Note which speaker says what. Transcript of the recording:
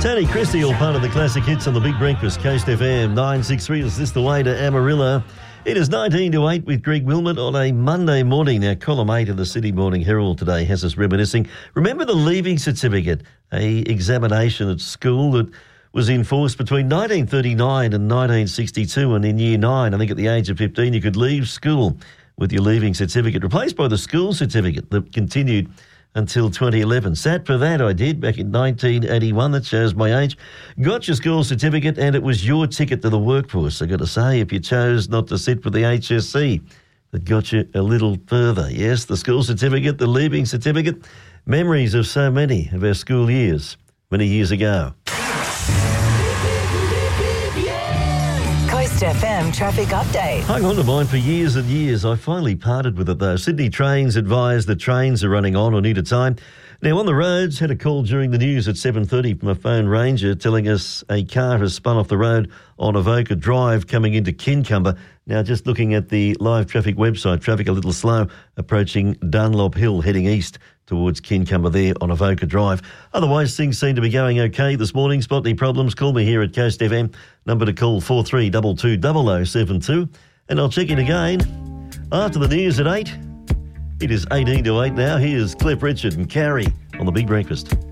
Speaker 1: Tony Christie, all part of the classic hits on the Big Breakfast, Coast FM 963. Is this the way to Amarillo? It is 19 to 8 with Greg Wilmot on a Monday morning. Now, column 8 of the Sydney Morning Herald today has us reminiscing. Remember the Leaving Certificate, a examination at school that was enforced between 1939 and 1962, and in year 9, I think at the age of 15, you could leave school with your Leaving Certificate, replaced by the School Certificate that continued until 2011. Sat for that, I did, back in 1981. That shows my age. Got your school certificate and it was your ticket to the workforce. I got to say, if you chose not to sit for the HSC, that got you a little further. Yes, the school certificate, the Leaving Certificate, memories of so many of our school years, many years ago.
Speaker 2: Coast FM traffic update.
Speaker 1: Hung on to mine for years and years. I finally parted with it though. Sydney Trains advised the trains are running on or need a time. Now on the roads, had a call during the news at 7:30 from a phone ranger telling us a car has spun off the road on Avoca Drive coming into Kincumber. Now just looking at the live traffic website, traffic a little slow approaching Dunlop Hill heading east towards Kincumber there on Avoca Drive. Otherwise, things seem to be going okay this morning. Spot any problems, call me here at Coast FM. Number to call 4322 0072. And I'll check in again after the news at 8. It is 18 to 8 now. Here's Cliff Richard and Carrie on the Big Breakfast.